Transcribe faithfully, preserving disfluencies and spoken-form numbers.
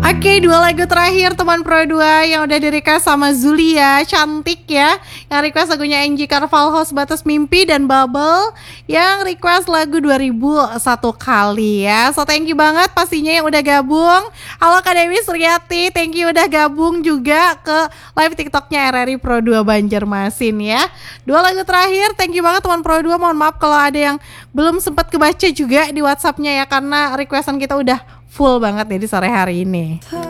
Oke, dua lagu terakhir teman Pro dua yang udah di request sama Zulia, cantik ya. Yang request lagunya Angie Carvalho Sebatas Mimpi dan Bubble yang request lagu dua ribu satu kali ya. So thank you banget pastinya yang udah gabung. Halo Kak Dewi Suryati, thank you udah gabung juga ke live TikToknya R R I Pro dua Banjarmasin ya. Dua lagu terakhir, thank you banget teman Pro dua. Mohon maaf kalau ada yang belum sempat kebaca juga di WhatsAppnya ya, karena requestan kita udah full banget ya di sore hari ini.